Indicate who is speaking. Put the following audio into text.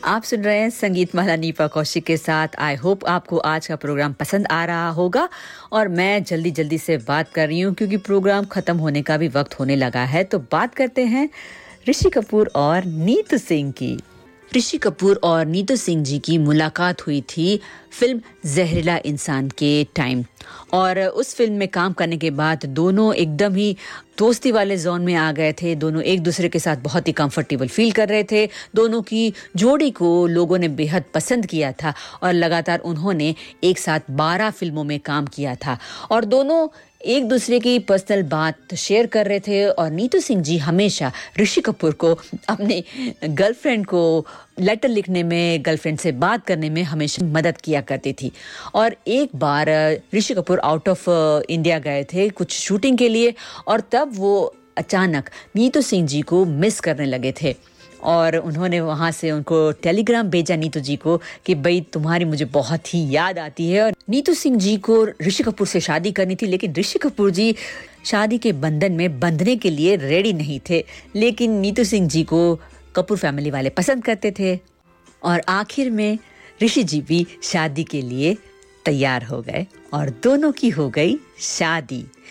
Speaker 1: आप सुन रहे हैं संगीत माला नीपा कौशिक के साथ। आई होप आपको आज का प्रोग्राम पसंद आ रहा होगा और मैं जल्दी जल्दी से बात कर रही हूँ क्योंकि प्रोग्राम ख़त्म होने का भी वक्त होने लगा है। तो बात करते हैं ऋषि कपूर और नीतू सिंह की। ऋषि कपूर और नीतू सिंह जी की मुलाकात हुई थी फिल्म जहरीला इंसान के टाइम, और उस फिल्म में काम करने के बाद दोनों एकदम ही दोस्ती वाले जोन में आ गए थे। दोनों एक दूसरे के साथ बहुत ही कंफर्टेबल फील कर रहे थे। दोनों की जोड़ी को लोगों ने बेहद पसंद किया था और लगातार उन्होंने एक साथ 12 फिल्मों में काम किया था और दोनों एक दूसरे की पर्सनल बात शेयर कर रहे थे। और नीतू सिंह जी हमेशा ऋषि कपूर को अपने गर्लफ्रेंड को लेटर लिखने में, गर्लफ्रेंड से बात करने में हमेशा मदद किया करती थी। और एक बार Rishi Kapoor out of India गए थे कुछ शूटिंग के लिए और तब वो अचानक नीतू सिंह जी को मिस करने लगे थे और उन्होंने वहाँ से उनको टेलीग्राम भेजा नीतू जी को कि भाई तुम्हारी मुझे बहुत ही याद आती है। और नीतू सिंह जी को ऋषि कपूर से शादी करनी थी, लेकिन ऋषि कपूर जी शादी के बंधन में बंधने के लिए रेडी नहीं थे। लेकिन नीतू सिंह जी को कपूर फैमिली वाले पसंद करते थे और आखिर में ऋषि जी भी शादी के लिए तैयार हो गए और दोनों की हो गई शादी।